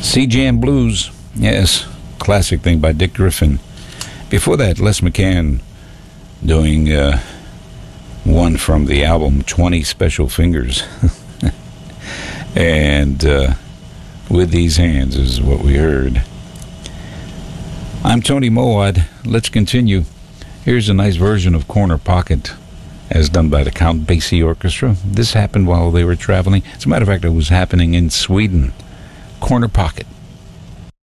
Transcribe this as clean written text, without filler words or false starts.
Sea Jam Blues, yes, classic thing by Dick Griffin. Before that, Les McCann doing one from the album 20 Special Fingers. And With These Hands is what we heard. I'm Tony Moad. Let's continue. Here's a nice version of Corner Pocket as done by the Count Basie Orchestra. This happened while they were traveling. As a matter of fact, it was happening in Sweden. Corner Pocket.